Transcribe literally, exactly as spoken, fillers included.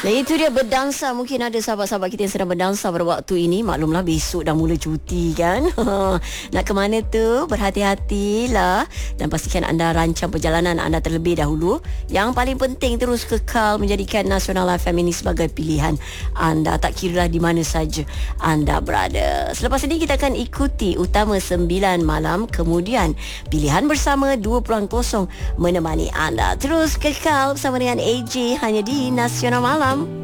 Dan itu dia berdansa. Mungkin ada sahabat-sahabat kita yang sedang berdansa pada waktu ini. Maklumlah besok dah mula cuti kan. Nak ke mana tu? Berhati-hatilah. Dan pastikan anda rancang perjalanan anda terlebih dahulu. Yang paling penting terus kekal menjadikan Nasional F M ini sebagai pilihan anda. Tak kiralah di mana saja anda berada. Selepas ini kita akan ikuti Utama sembilan malam. Kemudian Pilihan Bersama dua puluh kosong menemani anda. Terus kekal bersama dengan A J hanya di Nasional Malam.